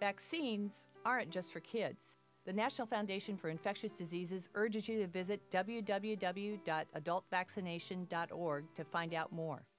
Vaccines aren't just for kids. The National Foundation for Infectious Diseases urges you to visit www.adultvaccination.org to find out more.